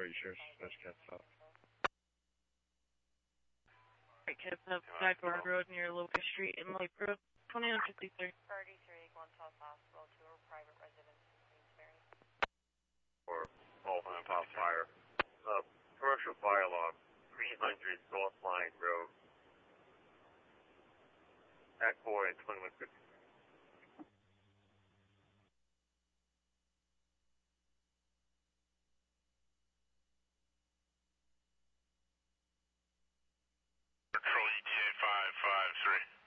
Sheriff, that's kept up. Alright, kept up Guideward Road near Locust Street in Lake Road, 2153. 33, going south hospital to a private residence in Queensbury. Or Dolphin Top Fire. Commercial fire alarm, 300 North Line Road. At 4 and 2150. Control ETA 553.